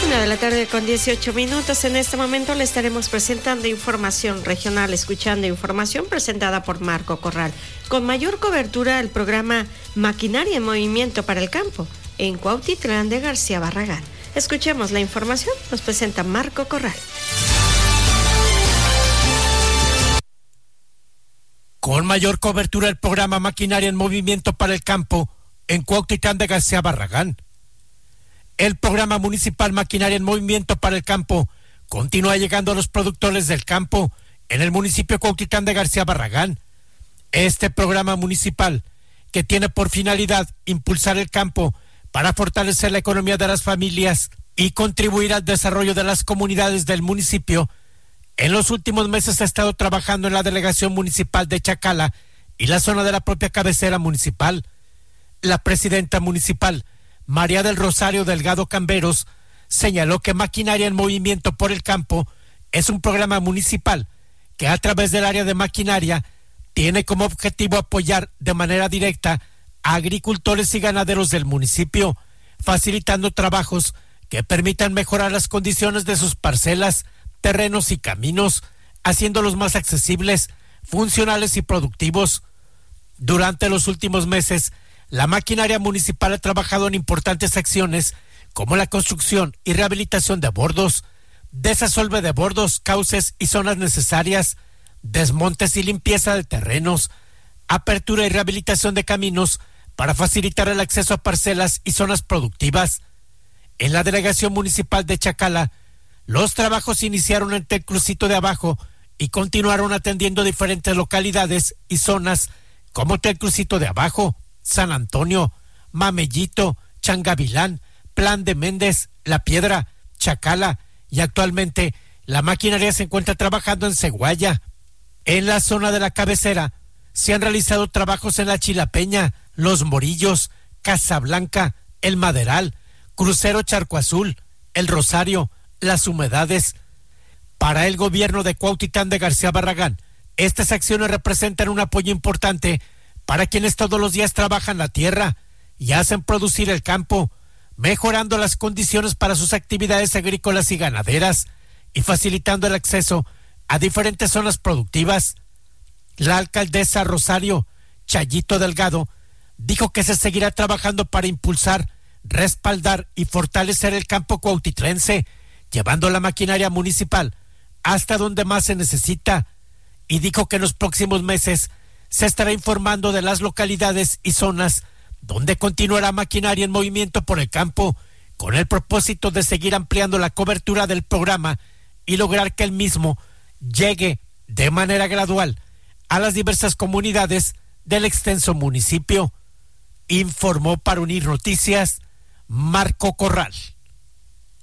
1:18 p.m. En este momento le estaremos presentando información regional, escuchando información presentada por Marco Corral. Con mayor cobertura, el programa Maquinaria en Movimiento para el Campo, en Cuautitlán de García Barragán. Escuchemos la información, nos presenta Marco Corral. Con mayor cobertura, el programa Maquinaria en Movimiento para el Campo, en Cuautitlán de García Barragán. El programa municipal Maquinaria en Movimiento para el Campo continúa llegando a los productores del campo en el municipio de Cuautitlán de García Barragán. Este programa municipal, que tiene por finalidad impulsar el campo para fortalecer la economía de las familias y contribuir al desarrollo de las comunidades del municipio, en los últimos meses ha estado trabajando en la delegación municipal de Chacala y la zona de la propia cabecera municipal. La presidenta municipal, María del Rosario Delgado Camberos, señaló que Maquinaria en Movimiento por el Campo es un programa municipal que a través del área de maquinaria tiene como objetivo apoyar de manera directa a agricultores y ganaderos del municipio, facilitando trabajos que permitan mejorar las condiciones de sus parcelas, terrenos y caminos, haciéndolos más accesibles, funcionales y productivos. Durante los últimos meses, la maquinaria municipal ha trabajado en importantes acciones como la construcción y rehabilitación de bordos, desasolve de bordos, cauces y zonas necesarias, desmontes y limpieza de terrenos, apertura y rehabilitación de caminos para facilitar el acceso a parcelas y zonas productivas. En la delegación municipal de Chacala, los trabajos iniciaron en Tecrucito de Abajo y continuaron atendiendo diferentes localidades y zonas como Tecrucito de Abajo, San Antonio, Mamellito, Changavilán, Plan de Méndez, La Piedra, Chacala, y actualmente la maquinaria se encuentra trabajando en Ceguaya. En la zona de la cabecera se han realizado trabajos en La Chilapeña, Los Morillos, Casablanca, El Maderal, Crucero Charco Azul, El Rosario, Las Humedades. Para el gobierno de Cuautitlán de García Barragán, estas acciones representan un apoyo importante para quienes todos los días trabajan la tierra y hacen producir el campo, mejorando las condiciones para sus actividades agrícolas y ganaderas y facilitando el acceso a diferentes zonas productivas. La alcaldesa Rosario Chayito Delgado dijo que se seguirá trabajando para impulsar, respaldar y fortalecer el campo cuautitlense, llevando la maquinaria municipal hasta donde más se necesita, y dijo que en los próximos meses se estará informando de las localidades y zonas donde continuará Maquinaria en Movimiento por el Campo, con el propósito de seguir ampliando la cobertura del programa y lograr que el mismo llegue de manera gradual a las diversas comunidades del extenso municipio. Informó para Unir Noticias Marco Corral.